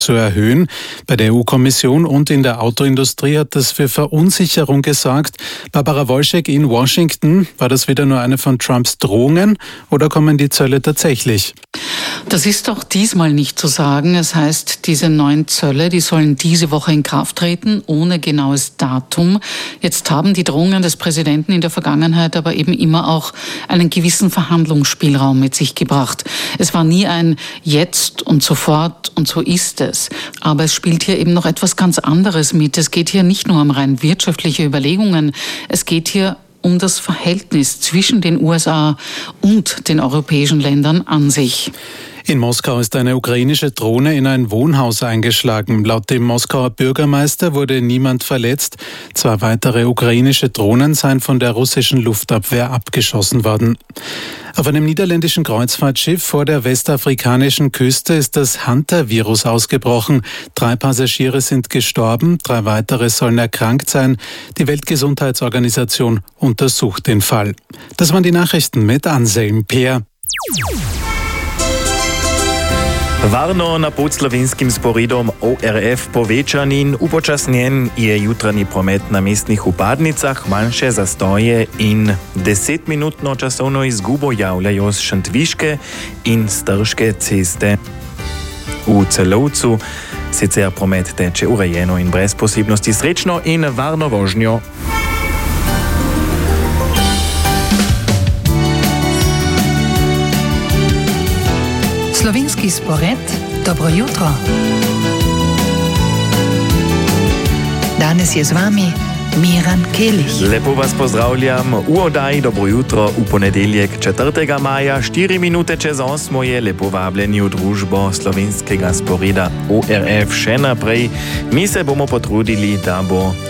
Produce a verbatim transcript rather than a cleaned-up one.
zu erhöhen. Bei der E U-Kommission und in der Autoindustrie hat das für Verunsicherung gesorgt. Barbara Wolschek in Washington. War das wieder nur eine von Trumps Drohungen oder kommen die Zölle tatsächlich? Das ist auch diesmal nicht zu sagen. Es heißt, diese neuen Zölle, die sollen diese Woche in Kraft treten, ohne genaues Datum. Jetzt haben die Drohungen des Präsidenten in der Vergangenheit aber eben immer auch einen gewissen Verhandlungsspielraum mit sich gebracht. Es war nie ein Jetzt und sofort und so ist es. Aber es spielt hier eben noch etwas ganz anderes mit. Es geht hier nicht nur um rein wirtschaftliche Überlegungen. Es geht hier um das Verhältnis zwischen den U S A und den europäischen Ländern an sich. In Moskau ist eine ukrainische Drohne in ein Wohnhaus eingeschlagen. Laut dem Moskauer Bürgermeister wurde niemand verletzt. Zwei weitere ukrainische Drohnen seien von der russischen Luftabwehr abgeschossen worden. Auf einem niederländischen Kreuzfahrtschiff vor der westafrikanischen Küste ist das Hunter-Virus ausgebrochen. Drei Passagiere sind gestorben, drei weitere sollen erkrankt sein. Die Weltgesundheitsorganisation untersucht den Fall. Das waren die Nachrichten mit Anselm Peer. Varno na podslovinskim sporedom O R F povečanin upočasnjen je jutranji promet na mestnih vpadnicah, manjše zastoje in desetminutno časovno izgubo javljajo s Šentviške in Strške ceste. V Celovcu sicer promet teče urejeno in brez posebnosti, srečno in varno vožnjo. Slovenski spored, dobro jutro. Danes je z vami Miran Kelih. Lepo vas pozdravljam v oddaji Dobro jutro v ponedeljek četrtega maja, štiri minute čez osmo je lepo vabljeni v družbo slovenskega sporeda O R F še naprej. Mi se bomo potrudili, da bo